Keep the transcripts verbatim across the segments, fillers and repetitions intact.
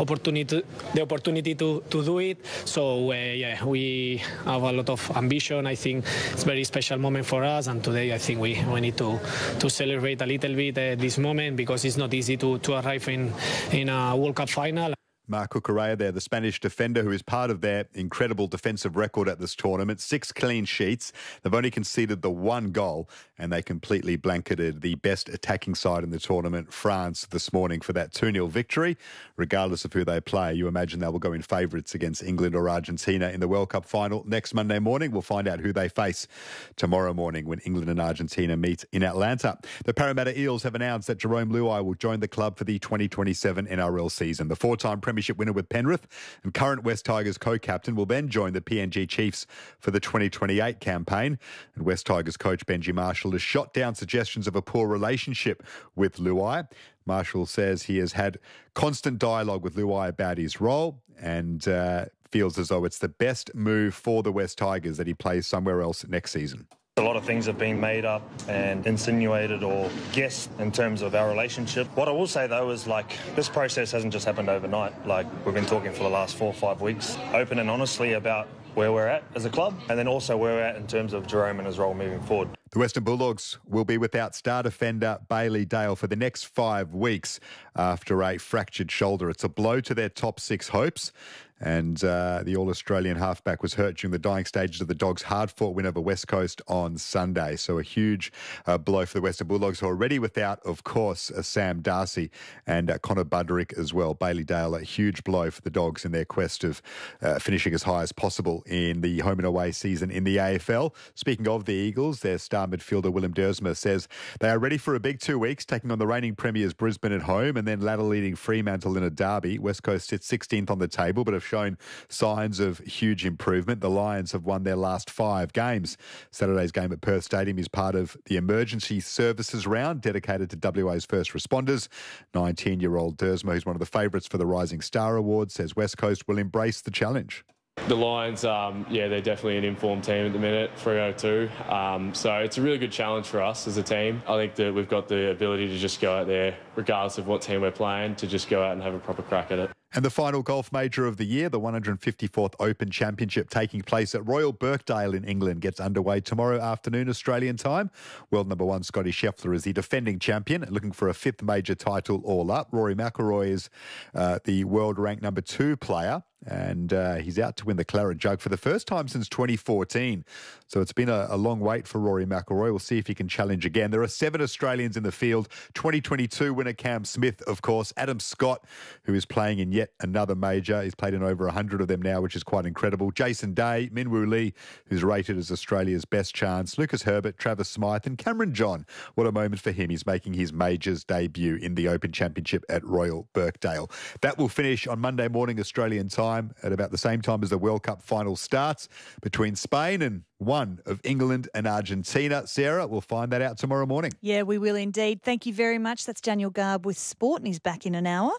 opportunity the opportunity to, to do it. So uh, yeah, we have a lot of ambition. I think it's a very special moment for us, and today I think we, we need to to celebrate a little bit uh, this moment, because it's not easy to, to arrive in in a World Cup final. Marc Cucurella there, the Spanish defender who is part of their incredible defensive record at this tournament. Six clean sheets. They've only conceded the one goal, and they completely blanketed the best attacking side in the tournament, France, this morning for that two nil victory. Regardless of who they play, you imagine they will go in favourites against England or Argentina in the World Cup final next Monday morning. We'll find out who they face tomorrow morning when England and Argentina meet in Atlanta. The Parramatta Eels have announced that Jerome Luai will join the club for the twenty twenty-seven N R L season. The four-time Premiership winner with Penrith and current West Tigers co-captain will then join the P N G Chiefs for the twenty twenty-eight campaign. And West Tigers coach Benji Marshall has shot down suggestions of a poor relationship with Luai. Marshall says he has had constant dialogue with Luai about his role and uh, feels as though it's the best move for the West Tigers that he plays somewhere else next season. A lot of things have been made up and insinuated or guessed in terms of our relationship. What I will say, though, is like this process hasn't just happened overnight. Like we've been talking for the last four or five weeks, open and honestly about where we're at as a club, and then also where we're at in terms of Jerome and his role moving forward. The Western Bulldogs will be without star defender Bailey Dale for the next five weeks after a fractured shoulder. It's a blow to their top six hopes. And uh, the All-Australian halfback was hurt during the dying stages of the Dogs' hard-fought win over West Coast on Sunday. So a huge uh, blow for the Western Bulldogs, who are already without, of course, uh, Sam Darcy and uh, Connor Budrick as well. Bailey Dale, a huge blow for the Dogs in their quest of uh, finishing as high as possible in the home and away season in the A F L. Speaking of the Eagles, their star midfielder Willem Dersma says they are ready for a big two weeks, taking on the reigning premiers Brisbane at home and then ladder-leading Fremantle in a derby. West Coast sits sixteenth on the table, but have shown signs of huge improvement. The Lions have won their last five games. Saturday's game at Perth Stadium is part of the emergency services round dedicated to W A's first responders. nineteen-year-old Dersma, who's one of the favourites for the Rising Star Award, says West Coast will embrace the challenge. The Lions, um, yeah, they're definitely an informed team at the minute, three oh two. Um, so it's a really good challenge for us as a team. I think that we've got the ability to just go out there, regardless of what team we're playing, to just go out and have a proper crack at it. And the final golf major of the year, the one hundred fifty-fourth Open Championship taking place at Royal Birkdale in England, gets underway tomorrow afternoon Australian time. World number one Scotty Scheffler is the defending champion, looking for a fifth major title all up. Rory McIlroy is uh, the world ranked number two player, and uh, he's out to win the Claret Jug for the first time since twenty fourteen. So it's been a, a long wait for Rory McIlroy. We'll see if he can challenge again. There are seven Australians in the field. twenty twenty-two winner Cam Smith, of course. Adam Scott, who is playing in yet another major. He's played in over one hundred of them now, which is quite incredible. Jason Day, Minwoo Lee, who's rated as Australia's best chance. Lucas Herbert, Travis Smythe and Cameron John. What a moment for him. He's making his majors debut in the Open Championship at Royal Birkdale. That will finish on Monday morning Australian time at about the same time as the World Cup final starts between Spain and one of England and Argentina. Sarah, we'll find that out tomorrow morning. Yeah, we will indeed. Thank you very much. That's Daniel Garb with Sport, and he's back in an hour.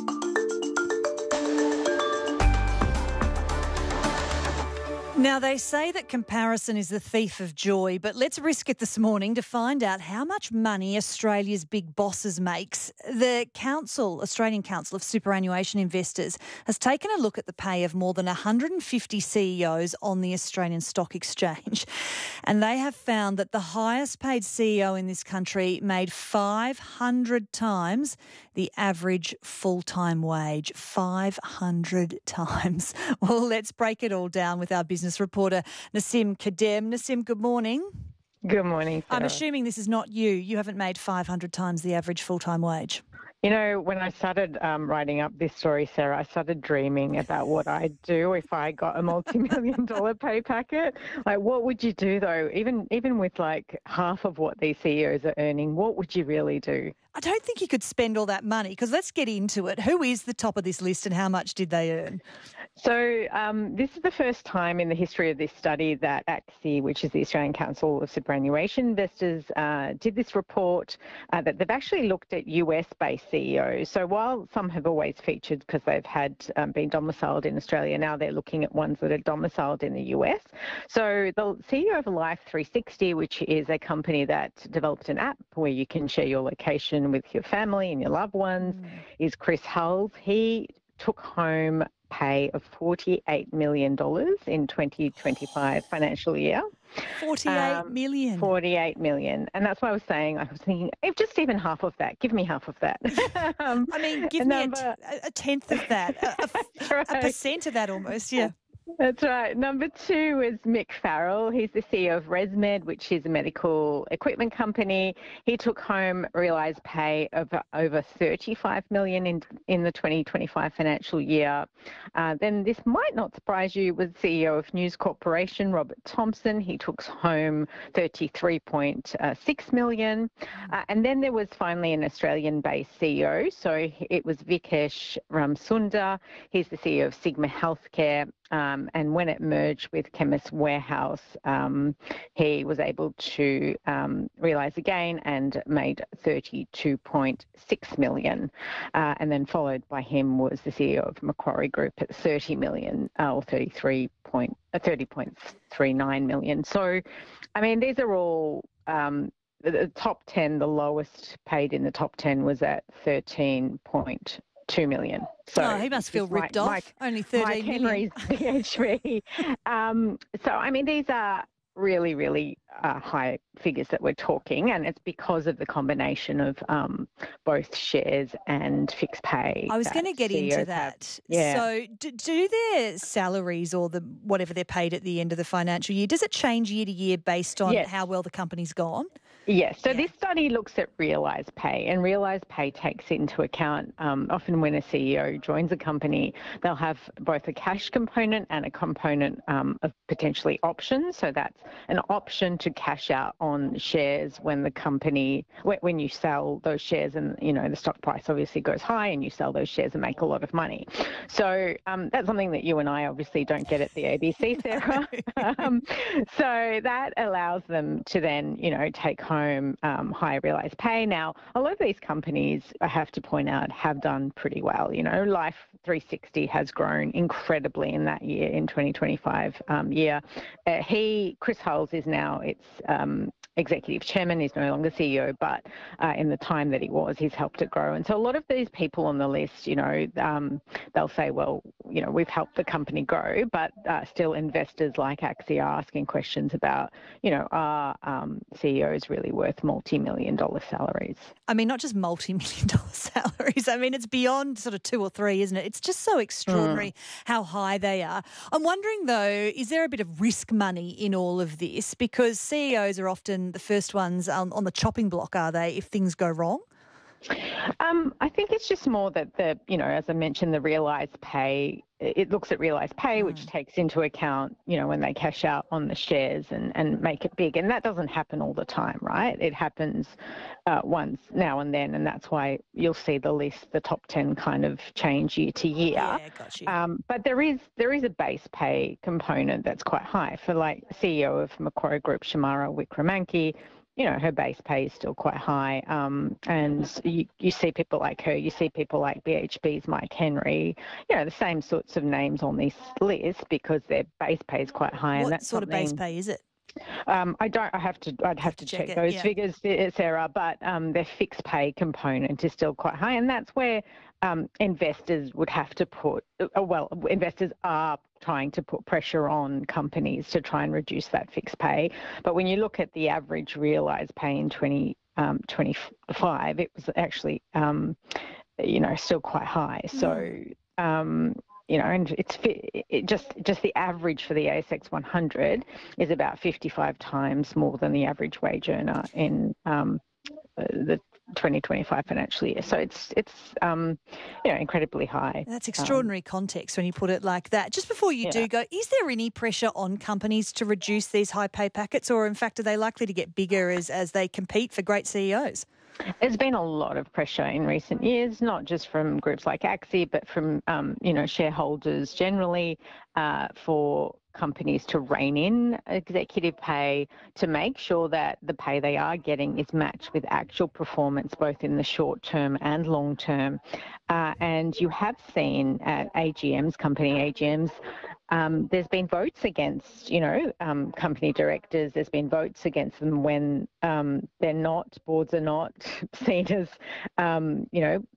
Now, they say that comparison is the thief of joy, but let's risk it this morning to find out how much money Australia's big bosses makes. The Council, Australian Council of Superannuation Investors, has taken a look at the pay of more than one hundred fifty C E Os on the Australian Stock Exchange, and they have found that the highest paid C E O in this country made five hundred times the average full-time wage. five hundred times. Well, let's break it all down with our business reporter, Nassim Kadem. Nassim, good morning. Good morning, Sarah. I'm assuming this is not you. You haven't made five hundred times the average full-time wage. You know, when I started um, writing up this story, Sarah, I started dreaming about what I'd do if I got a multi-million dollar pay packet. Like, what would you do, though? Even even with, like, half of what these C E Os are earning, what would you really do? I don't think you could spend all that money, because let's get into it. Who is the top of this list and how much did they earn? So um, this is the first time in the history of this study that A C S I, which is the Australian Council of Superannuation Investors, uh, did this report uh, that they've actually looked at U S-based C E Os. So while some have always featured because they've had um, been domiciled in Australia, now they're looking at ones that are domiciled in the U S. So the C E O of Life three sixty, which is a company that developed an app where you can share your location with your family and your loved ones, mm. is Chris Hulls. He took home pay of forty-eight million dollars in twenty twenty-five financial year. forty-eight Um, million. forty-eight million. And that's why I was saying, I was thinking, if just even half of that, give me half of that. um, I mean, give me a, t- a tenth of that, a, a, right. a percent of that almost, yeah. That's right. Number two is Mick Farrell. He's the C E O of ResMed, which is a medical equipment company. He took home realised pay of over thirty-five million dollars in, in the twenty twenty-five financial year. Uh, then this might not surprise you, was C E O of News Corporation, Robert Thompson. He took home thirty-three point six million dollars. Uh, and then there was finally an Australian-based C E O. So it was Vikesh Ramsundar. He's the C E O of Sigma Healthcare. Um, and when it merged with Chemist Warehouse, um, he was able to um, realise a gain and made thirty-two point six million dollars. Uh, and then followed by him was the C E O of Macquarie Group at thirty million dollars, uh, or thirty-three point, uh, thirty point three nine million dollars. So, I mean, these are all um, the top ten. The lowest paid in the top ten was at thirteen point two million. So oh, he must feel ripped Mike, off. Mike, Only thirteen Mike million. Henry's P H V. um, so, I mean, these are really, really uh, high figures that we're talking, and it's because of the combination of um, both shares and fixed pay. I was going to get C E Os into have. that. Yeah. So do, do their salaries or the whatever they're paid at the end of the financial year, does it change year to year based on Yes. how well the company's gone? Yes, so Yeah. this study looks at realised pay, and realised pay takes into account um, often when a C E O joins a company, they'll have both a cash component and a component um, of potentially options. So that's an option to cash out on shares when the company, when you sell those shares and, you know, the stock price obviously goes high and you sell those shares and make a lot of money. So um, that's something that you and I obviously don't get at the A B C, Sarah. um, so that allows them to then, you know, take home home um, high realised pay. Now, a lot of these companies, I have to point out, have done pretty well. You know, Life three sixty has grown incredibly in that year, in twenty twenty-five um, year. Uh, he, Chris Hulls, is now its um, executive chairman. He's no longer C E O, but uh, in the time that he was, he's helped it grow. And so a lot of these people on the list, you know, um, they'll say, well, you know, we've helped the company grow, but uh, still investors like Axia are asking questions about, you know, are um, C E Os really worth multi-million dollar salaries? I mean, not just multi-million dollar salaries. I mean, it's beyond sort of two or three, isn't it? It's just so extraordinary mm. how high they are. I'm wondering, though, is there a bit of risk money in all of this? Because C E Os are often the first ones um, on the chopping block, are they, if things go wrong? Um, I think it's just more that the, you know, as I mentioned, the realised pay, it looks at realised pay, mm. which takes into account, you know, when they cash out on the shares and, and make it big. And that doesn't happen all the time, right? It happens uh, once now and then. And that's why you'll see the list, the top ten kind of change year to year. Yeah, got you. Um, but there is there is a base pay component that's quite high for, like, C E O of Macquarie Group, Shamara Wickramanki. You know, her base pay is still quite high. Um, and you, you see people like her, you see people like B H P's Mike Henry, you know, the same sorts of names on this list because their base pay is quite high. What and that's sort of base pay is it? Um, I don't. I have to. I'd have, have to, to check, check those yeah. figures, Sarah. But um, their fixed pay component is still quite high, and that's where um, investors would have to put. Uh, well, investors are trying to put pressure on companies to try and reduce that fixed pay. But when you look at the average realised pay in twenty twenty-five, it was actually, um, you know, still quite high. Mm. So. Um, You know, and it's it just just the average for the A S X one hundred is about fifty-five times more than the average wage earner in um, the twenty twenty-five financial year. So it's it's um, you know, incredibly high. That's extraordinary um, context when you put it like that. Just before you yeah. do go, is there any pressure on companies to reduce these high pay packets, or in fact are they likely to get bigger as as they compete for great C E Os? There's been a lot of pressure in recent years, not just from groups like Axia, but from, um, you know, shareholders generally uh, for companies to rein in executive pay, to make sure that the pay they are getting is matched with actual performance, both in the short term and long term. Uh, and you have seen at A G M's, company A G M's, Um, there's been votes against, you know, um, company directors. There's been votes against them when um, they're not, boards are not seen as, um, you know,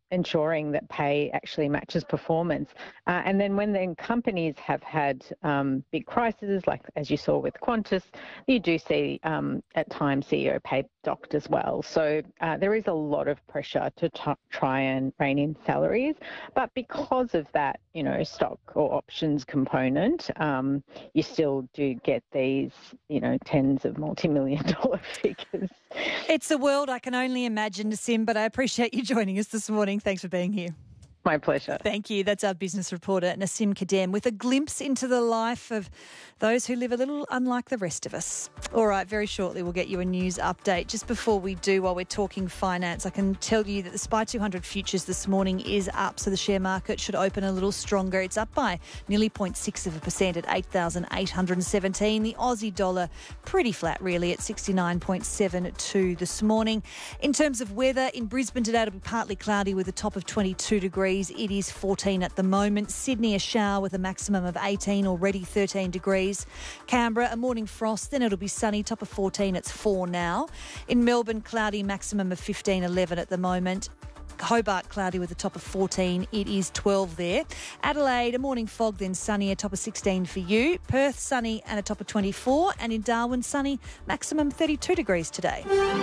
ensuring that pay actually matches performance. Uh, and then when then companies have had um, big crises, like as you saw with Qantas, you do see um, at times C E O pay docked as well. So uh, there is a lot of pressure to t- try and rein in salaries. But because of that, you know, stock or options component, um, you still do get these, you know, tens of multi-million dollar figures. It's a world I can only imagine, Nassim, but I appreciate you joining us this morning. Thanks for being here. My pleasure. Thank you. That's our business reporter, Nassim Kadem, with a glimpse into the life of those who live a little unlike the rest of us. All right, very shortly we'll get you a news update. Just before we do, while we're talking finance, I can tell you that the S P Y two hundred futures this morning is up, so the share market should open a little stronger. It's up by nearly zero point six of a percent at eight thousand eight hundred seventeen. The Aussie dollar pretty flat, really, at sixty-nine point seven two this morning. In terms of weather, in Brisbane today it'll be partly cloudy with a top of twenty-two degrees. It is fourteen at the moment. Sydney, a shower with a maximum of eighteen, already thirteen degrees. Canberra, a morning frost, then it'll be sunny, top of fourteen, it's four now. In Melbourne, cloudy, maximum of fifteen, eleven at the moment. Hobart, cloudy with a top of fourteen, it is twelve there. Adelaide, a morning fog, then sunny, a top of sixteen for you. Perth, sunny and a top of twenty-four. And in Darwin, sunny, maximum thirty-two degrees today.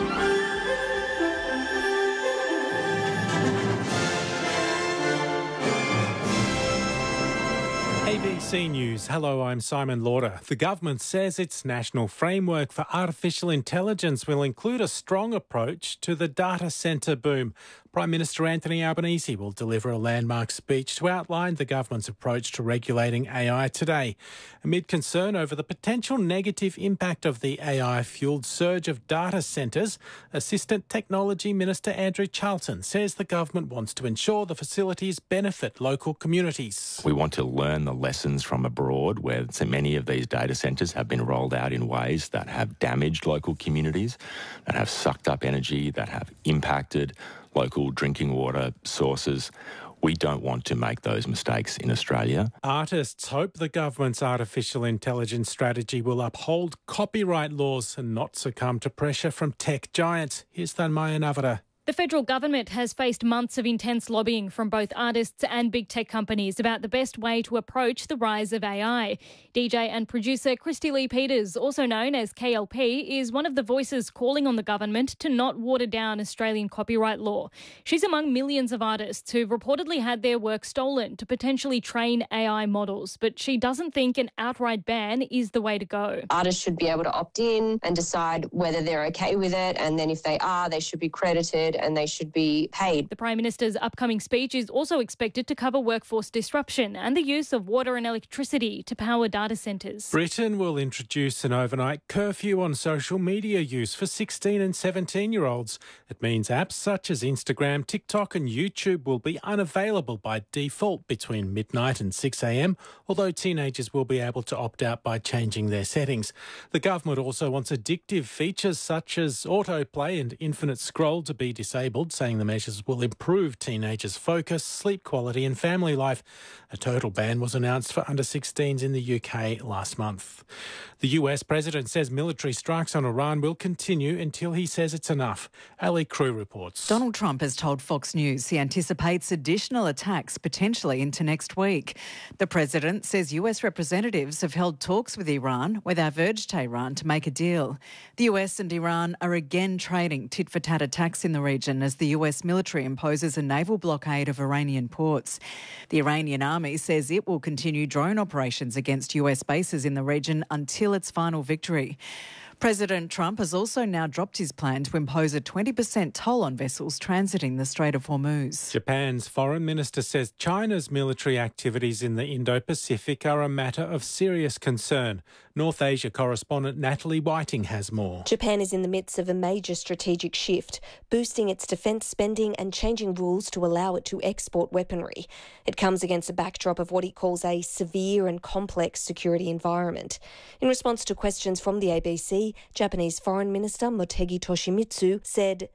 A B C News. Hello, I'm Simon Lauder. The government says its national framework for artificial intelligence will include a strong approach to the data centre boom. Prime Minister Anthony Albanese will deliver a landmark speech to outline the government's approach to regulating A I today. Amid concern over the potential negative impact of the A I-fuelled surge of data centres, Assistant Technology Minister Andrew Charlton says the government wants to ensure the facilities benefit local communities. We want to learn the lessons from abroad, where so many of these data centres have been rolled out in ways that have damaged local communities, that have sucked up energy, that have impacted local drinking water sources. We don't want to make those mistakes in Australia. Artists hope the government's artificial intelligence strategy will uphold copyright laws and not succumb to pressure from tech giants. Here's Thanmaya Navara. The federal government has faced months of intense lobbying from both artists and big tech companies about the best way to approach the rise of A I. D J and producer Christy Lee Peters, also known as K L P, is one of the voices calling on the government to not water down Australian copyright law. She's among millions of artists who've reportedly had their work stolen to potentially train A I models, but she doesn't think an outright ban is the way to go. Artists should be able to opt in and decide whether they're okay with it, and then if they are, they should be credited and they should be paid. The Prime Minister's upcoming speech is also expected to cover workforce disruption and the use of water and electricity to power data centres. Britain will introduce an overnight curfew on social media use for sixteen and seventeen-year-olds. It means apps such as Instagram, TikTok and YouTube will be unavailable by default between midnight and six a m, although teenagers will be able to opt out by changing their settings. The government also wants addictive features such as autoplay and infinite scroll to be disabled, saying the measures will improve teenagers' focus, sleep quality and family life. A total ban was announced for under sixteens in the U K last month. The U S president says military strikes on Iran will continue until he says it's enough. Ali Crew reports. Donald Trump has told Fox News he anticipates additional attacks potentially into next week. The president says U S representatives have held talks with Iran where they've urged Tehran to make a deal. The U S and Iran are again trading tit-for-tat attacks in the region as the U S military imposes a naval blockade of Iranian ports. The Iranian army says it will continue drone operations against U S bases in the region until its final victory. President Trump has also now dropped his plan to impose a twenty percent toll on vessels transiting the Strait of Hormuz. Japan's foreign minister says China's military activities in the Indo-Pacific are a matter of serious concern. North Asia correspondent Natalie Whiting has more. Japan is in the midst of a major strategic shift, boosting its defence spending and changing rules to allow it to export weaponry. It comes against a backdrop of what he calls a severe and complex security environment. In response to questions from the A B C, Japanese Foreign Minister Motegi Toshimitsu said,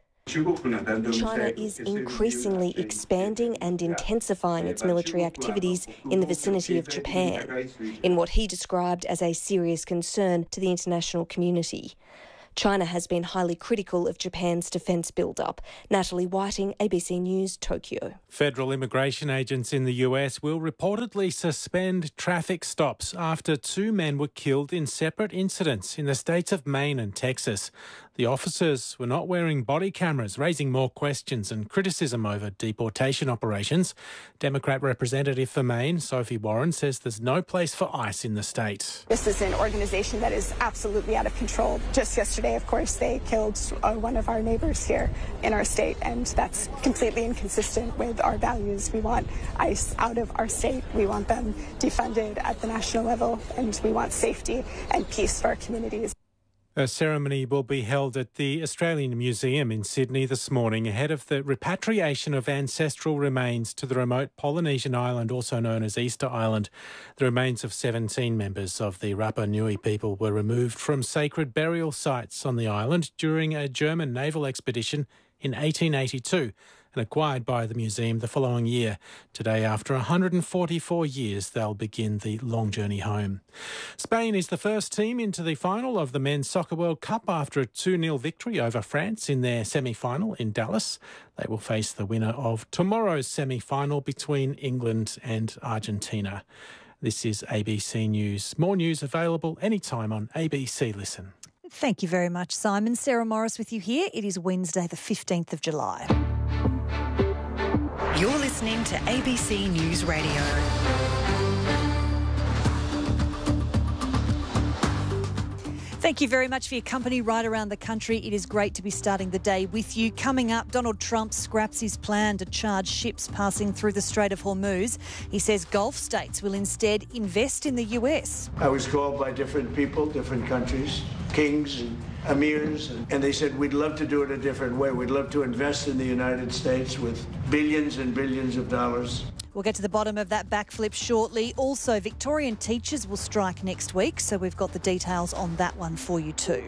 China is increasingly expanding and intensifying its military activities in the vicinity of Japan, in what he described as a serious concern to the international community. China has been highly critical of Japan's defence build-up. Natalie Whiting, A B C News, Tokyo. Federal immigration agents in the U S will reportedly suspend traffic stops after two men were killed in separate incidents in the states of Maine and Texas. The officers were not wearing body cameras, raising more questions and criticism over deportation operations. Democrat Representative for Maine, Sophie Warren, says there's no place for ICE in the state. This is an organization that is absolutely out of control. Just yesterday, of course, they killed uh, one of our neighbours here in our state, and that's completely inconsistent with our values. We want ICE out of our state. We want them defunded at the national level, and we want safety and peace for our communities. A ceremony will be held at the Australian Museum in Sydney this morning ahead of the repatriation of ancestral remains to the remote Polynesian island, also known as Easter Island. The remains of seventeen members of the Rapa Nui people were removed from sacred burial sites on the island during a German naval expedition in eighteen eighty-two and acquired by the museum the following year. Today, after one hundred forty-four years, they'll begin the long journey home. Spain is the first team into the final of the Men's Soccer World Cup after a two nil victory over France in their semi-final in Dallas. They will face the winner of tomorrow's semi-final between England and Argentina. This is A B C News. More news available anytime on A B C Listen. Thank you very much, Simon. Sarah Morris with you here. It is Wednesday, the fifteenth of July. You're listening to A B C News Radio. Thank you very much for your company right around the country. It is great to be starting the day with you. Coming up, Donald Trump scraps his plan to charge ships passing through the Strait of Hormuz. He says Gulf states will instead invest in the U S. I was called by different people, different countries, kings and emirs, and they said, we'd love to do it a different way. We'd love to invest in the United States with billions and billions of dollars. We'll get to the bottom of that backflip shortly. Also, Victorian teachers will strike next week, so we've got the details on that one for you too.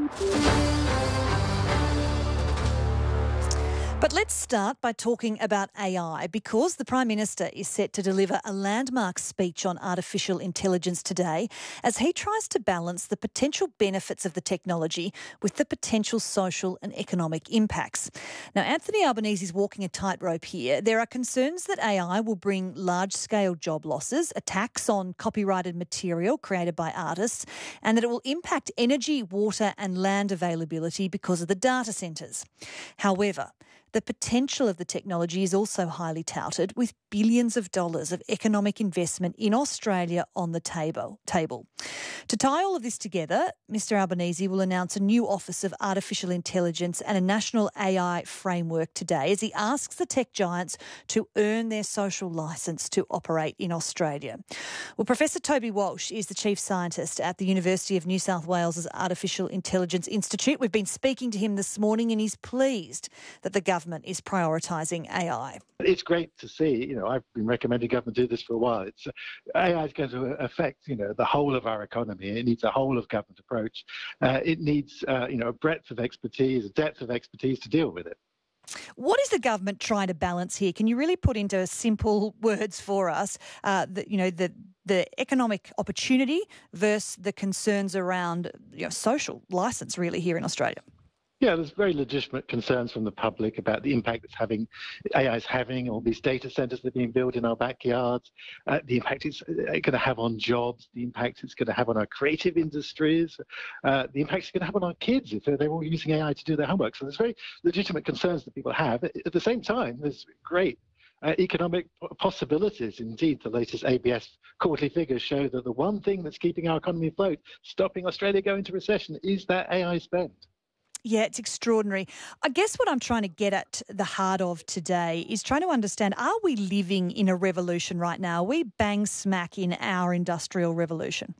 But let's start by talking about A I, because the Prime Minister is set to deliver a landmark speech on artificial intelligence today as he tries to balance the potential benefits of the technology with the potential social and economic impacts. Now, Anthony Albanese is walking a tightrope here. There are concerns that A I will bring large-scale job losses, attacks on copyrighted material created by artists, and that it will impact energy, water and land availability because of the data centres. However, the potential of the technology is also highly touted, with billions of dollars of economic investment in Australia on the table. table. To tie all of this together, Mr Albanese will announce a new Office of Artificial Intelligence and a national A I framework today as he asks the tech giants to earn their social licence to operate in Australia. Well, Professor Toby Walsh is the Chief Scientist at the University of New South Wales' Artificial Intelligence Institute. We've been speaking to him this morning and he's pleased that the government is prioritising A I. It's great to see. You know, I've been recommending government do this for a while. It's uh, A I is going to affect, you know, the whole of our economy. It needs a whole of government approach. Uh, it needs, uh, you know, a breadth of expertise, a depth of expertise to deal with it. What is the government trying to balance here? Can you really put into simple words for us, uh, the, you know, the the economic opportunity versus the concerns around, you know, social licence really here in Australia? Yeah, there's very legitimate concerns from the public about the impact it's having, A I is having, all these data centres that are being built in our backyards, uh, the impact it's going to have on jobs, the impact it's going to have on our creative industries, uh, the impact it's going to have on our kids if they're all using A I to do their homework. So there's very legitimate concerns that people have. At the same time, there's great Uh, economic possibilities. Indeed, the latest A B S quarterly figures show that the one thing that's keeping our economy afloat, stopping Australia going into recession, is that A I spend. Yeah, it's extraordinary. I guess what I'm trying to get at the heart of today is trying to understand, are we living in a revolution right now? Are we bang smack in our industrial revolution?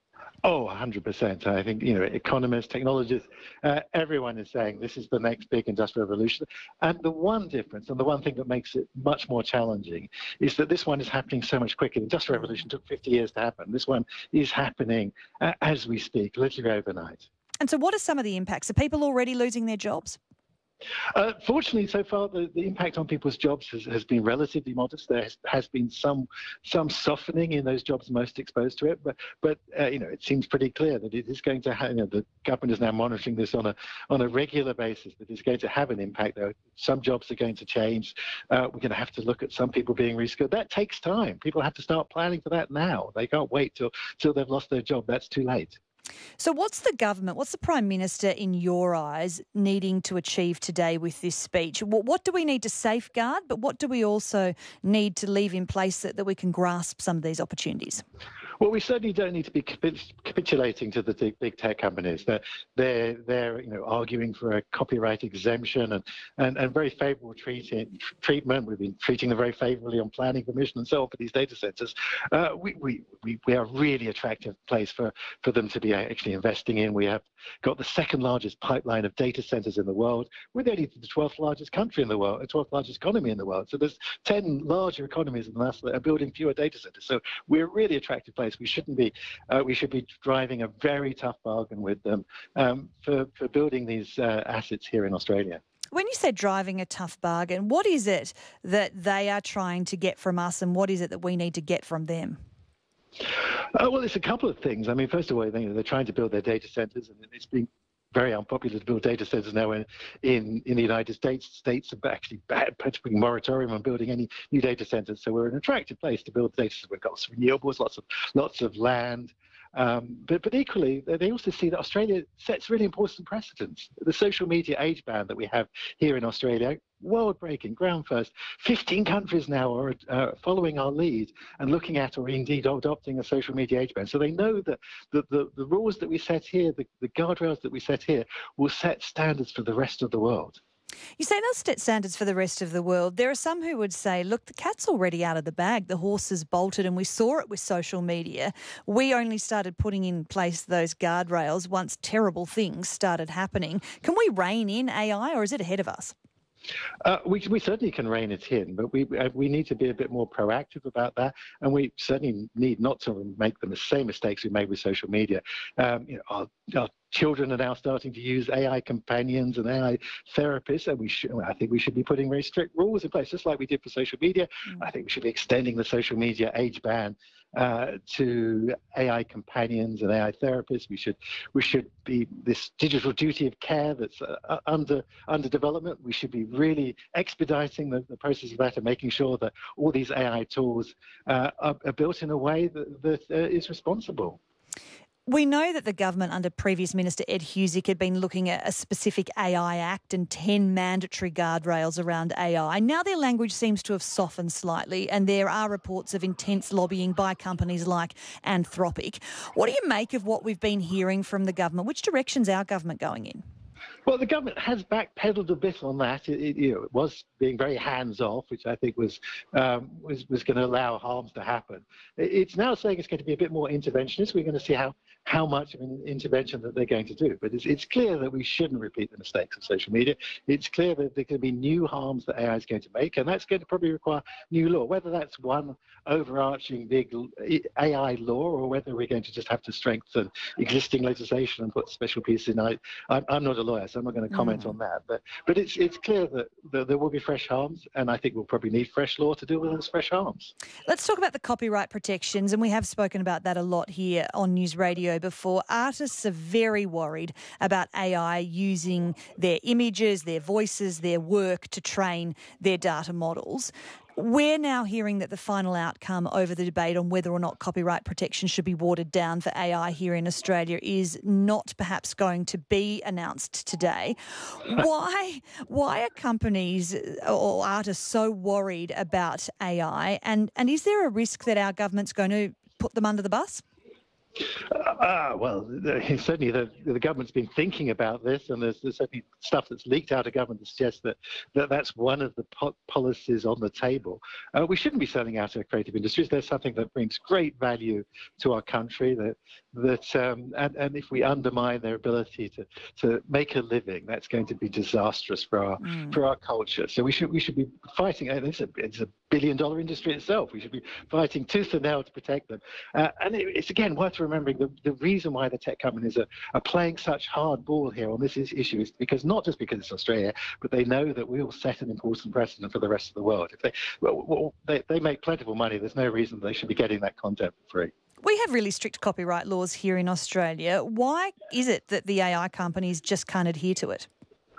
Oh, one hundred percent. I think, you know, economists, technologists, uh, everyone is saying this is the next big industrial revolution. And the one difference and the one thing that makes it much more challenging is that this one is happening so much quicker. The industrial revolution took fifty years to happen. This one is happening uh, as we speak, literally overnight. And so what are some of the impacts? Are people already losing their jobs? Uh, fortunately, so far, the, the impact on people's jobs has, has been relatively modest. There has, has been some some softening in those jobs most exposed to it, but but uh, you know, it seems pretty clear that it is going to have. You know, the government is now monitoring this on a on a regular basis. That it's going to have an impact. Though some jobs are going to change. Uh, we're going to have to look at some people being reskilled. That takes time. People have to start planning for that now. They can't wait till till they've lost their job. That's too late. So what's the government, what's the Prime Minister, in your eyes, needing to achieve today with this speech? What do we need to safeguard, but what do we also need to leave in place that, that we can grasp some of these opportunities? Well, we certainly don't need to be capitulating to the big, big tech companies. They're, they're, they're you know, arguing for a copyright exemption and, and, and very favourable treating, treatment. We've been treating them very favourably on planning permission and so on for these data centres. Uh, we, we, we, we are a really attractive place for, for them to be actually investing in. We have got the second largest pipeline of data centres in the world. We're only the twelfth largest country in the world, the twelfth largest economy in the world. So there's ten larger economies than us that are building fewer data centres. So we're a really attractive place. We shouldn't be. Uh, we should be driving a very tough bargain with them um, for for building these uh, assets here in Australia. When you say driving a tough bargain, what is it that they are trying to get from us, and what is it that we need to get from them? Uh, well, it's a couple of things. I mean, first of all, you know, they're trying to build their data centres, and it's been very unpopular to build data centres now in, in, in the United States. States are actually putting a moratorium on building any new data centres. So we're an attractive place to build data centres. We've got some renewables, lots of lots of land. Um, but, but equally, they also see that Australia sets really important precedents. The social media age ban that we have here in Australia, world-breaking, ground first. fifteen countries now are uh, following our lead and looking at or indeed adopting a social media age ban. So they know that the, the, the rules that we set here, the, the guardrails that we set here, will set standards for the rest of the world. You say they'll set standards for the rest of the world. There are some who would say, look, the cat's already out of the bag. The horse has bolted, and we saw it with social media. We only started putting in place those guardrails once terrible things started happening. Can we rein in A I, or is it ahead of us? Uh, we, we certainly can rein it in, but we we need to be a bit more proactive about that, and we certainly need not to make the same mistakes we made with social media. Um, you know, our, our children are now starting to use A I companions and A I therapists, and we should, I think we should be putting very strict rules in place, just like we did for social media. Mm. I think we should be extending the social media age ban uh, to A I companions and A I therapists. We should we should be this digital duty of care that's uh, under under development. We should be really expediting the, the process of that and making sure that all these A I tools uh, are, are built in a way that, that uh, is responsible. We know that the government under previous Minister Ed Husic had been looking at a specific A I Act and ten mandatory guardrails around A I. Now their language seems to have softened slightly, and there are reports of intense lobbying by companies like Anthropic. What do you make of what we've been hearing from the government? Which direction's our government going in? Well, the government has backpedaled a bit on that. It, it, you know, it was being very hands-off, which I think was um, was, was going to allow harms to happen. It's now saying it's going to be a bit more interventionist. We're going to see how, how much of an intervention that they're going to do. But it's, it's clear that we shouldn't repeat the mistakes of social media. It's clear that there can be new harms that A I is going to make, and that's going to probably require new law, whether that's one overarching big A I law or whether we're going to just have to strengthen existing legislation and put special pieces in. I, I'm, I'm not a lawyer, so I'm not going to comment mm. on that. But but it's it's clear that, that there will be fresh harms, and I think we'll probably need fresh law to deal with those fresh harms. Let's talk about the copyright protections, and we have spoken about that a lot here on News Radio before. Artists are very worried about A I using their images, their voices, their work to train their data models. We're now hearing that the final outcome over the debate on whether or not copyright protection should be watered down for A I here in Australia is not perhaps going to be announced today. Why, why are companies or artists so worried about A I? And, and is there a risk that our government's going to put them under the bus? Ah, uh, well, certainly the, the government's been thinking about this, and there's, there's certainly stuff that's leaked out of government that suggests that, that that's one of the po- policies on the table. Uh, we shouldn't be selling out our creative industries. There's something that brings great value to our country, that that um, and, and if we undermine their ability to, to make a living, that's going to be disastrous for our mm. for our culture. So we should we should be fighting. And it's a it's a billion dollar industry itself. We should be fighting tooth and nail to protect them. Uh, and it, it's again worth to remember the, the reason why the tech companies are, are playing such hardball here on this issue is because not just because it's Australia, but they know that we will set an important precedent for the rest of the world. If they, well, well, they, they make plentiful money, there's no reason they should be getting that content for free. We have really strict copyright laws here in Australia. Why is it that the A I companies just can't adhere to it?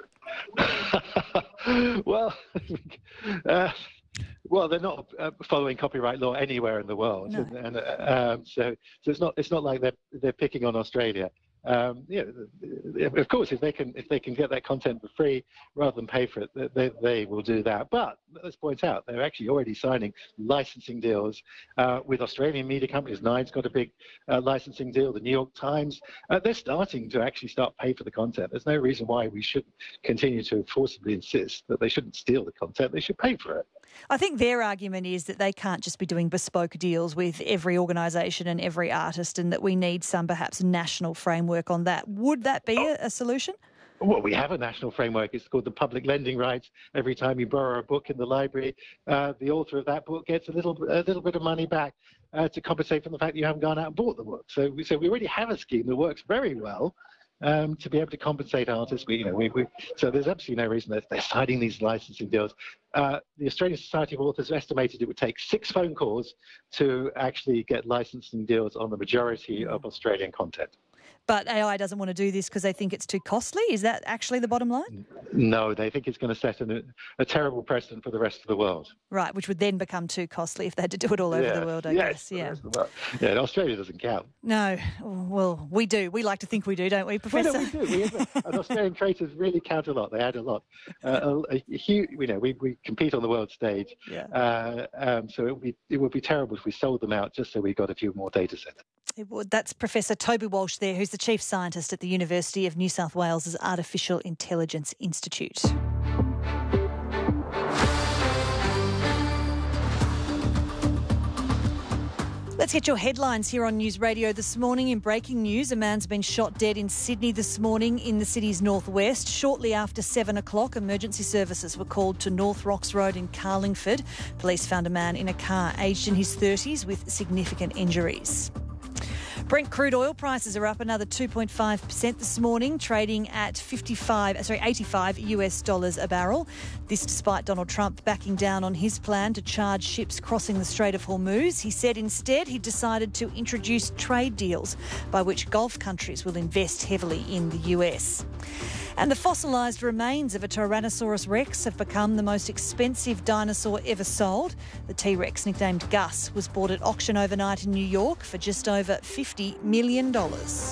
well, uh, well, they're not uh, following copyright law anywhere in the world, no. and, and uh, um, so so it's not it's not like they're they're picking on Australia. Um, yeah, of course, if they can if they can get that content for free rather than pay for it, they they will do that. But let's point out they're actually already signing licensing deals uh, with Australian media companies. Nine's got a big uh, licensing deal. The New York Times, uh, they're starting to actually start pay for the content. There's no reason why we shouldn't continue to forcibly insist that they shouldn't steal the content. They should pay for it. I think their argument is that they can't just be doing bespoke deals with every organisation and every artist, and that we need some perhaps national framework on that. Would that be a, a solution? Well, we have a national framework. It's called the public lending rights. Every time you borrow a book in the library, uh, the author of that book gets a little a little bit of money back uh, to compensate for the fact that you haven't gone out and bought the book. So we, so we already have a scheme that works very well. Um, to be able to compensate artists, we, you know, we, we, so there's absolutely no reason that they're signing these licensing deals. Uh, the Australian Society of Authors estimated it would take six phone calls to actually get licensing deals on the majority of Australian content. But A I doesn't want to do this because they think it's too costly? Is that actually the bottom line? No, they think it's going to set an, a terrible precedent for the rest of the world. Right, which would then become too costly if they had to do it all over yeah. the world, I yes, guess. Yeah, yeah, Australia doesn't count. No, well, we do. We like to think we do, don't we, Professor? Well, no, we do. We have a, and Australian creators really count a lot. They add a lot. Uh, a, a huge, you know, we, we compete on the world stage. Yeah. Uh, um, so it would be it would be terrible if we sold them out just so we got a few more data sets. It would. That's Professor Toby Walsh there, who's the Chief Scientist at the University of New South Wales' Artificial Intelligence Institute. Let's get your headlines here on News Radio this morning. In breaking news, a man's been shot dead in Sydney this morning in the city's northwest. Shortly after seven o'clock, emergency services were called to North Rocks Road in Carlingford. Police found a man in a car aged in his thirties with significant injuries. Brent crude oil prices are up another two point five percent this morning, trading at fifty-five, sorry, eighty-five U S dollars a barrel. This despite Donald Trump backing down on his plan to charge ships crossing the Strait of Hormuz. He said instead he decided to introduce trade deals by which Gulf countries will invest heavily in the U S. And the fossilised remains of a Tyrannosaurus rex have become the most expensive dinosaur ever sold. The T-Rex, nicknamed Gus, was bought at auction overnight in New York for just over fifty million dollars.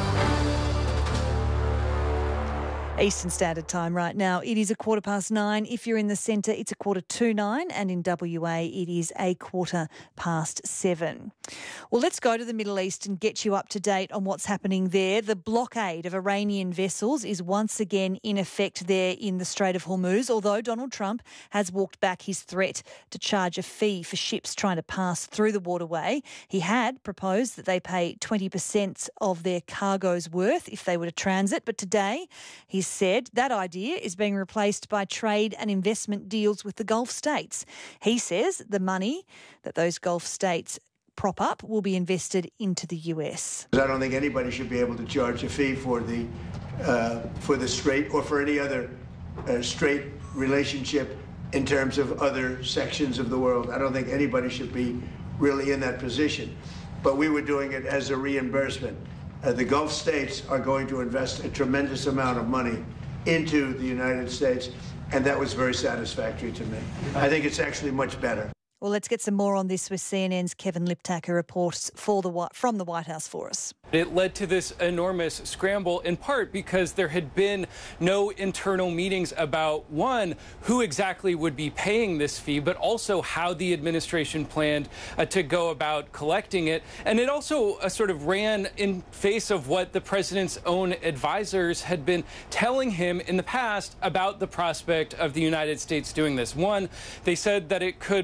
Eastern Standard Time right now. It is a quarter past nine. If you're in the centre, it's a quarter to nine, and in W A, it is a quarter past seven. Well, let's go to the Middle East and get you up to date on what's happening there. The blockade of Iranian vessels is once again in effect there in the Strait of Hormuz, although Donald Trump has walked back his threat to charge a fee for ships trying to pass through the waterway. He had proposed that they pay twenty percent of their cargo's worth if they were to transit, but today he's said that idea is being replaced by trade and investment deals with the Gulf states. He says the money that those Gulf states prop up will be invested into the U S. I don't think anybody should be able to charge a fee for the uh, for the strait or for any other uh, strait relationship in terms of other sections of the world. I don't think anybody should be really in that position. But we were doing it as a reimbursement. Uh, the Gulf states are going to invest a tremendous amount of money into the United States, and that was very satisfactory to me. I think it's actually much better. Well, let's get some more on this with C N N's Kevin Liptak, who reports for the, from the White House for us. It led to this enormous scramble, in part because there had been no internal meetings about, one, who exactly would be paying this fee, but also how the administration planned uh, to go about collecting it. And it also uh, sort of ran in face of what the president's own advisors had been telling him in the past about the prospect of the United States doing this. One, they said that it could put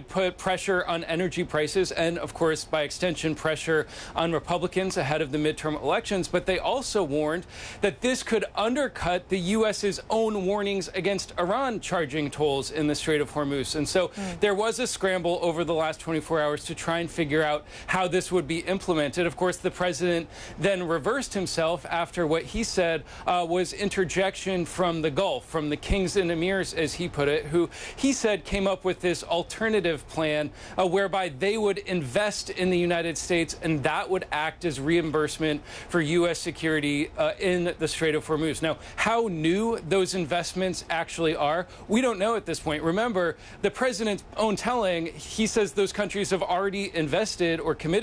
pressure on energy prices and, of course, by extension, pressure on Republicans ahead of the midterm elections. But they also warned that this could undercut the U S's own warnings against Iran charging tolls in the Strait of Hormuz. And so mm. there was a scramble over the last twenty-four hours to try and figure out how this would be implemented. Of course, the president then reversed himself after what he said uh, was interjection from the Gulf, from the kings and emirs, as he put it, who he said came up with this alternative plan uh, whereby they would invest in the United States and that would act as reimbursement for U S security uh, in the Strait of Hormuz. Now, how new those investments actually are, we don't know at this point. Remember, the president's own telling, he says those countries have already invested or committed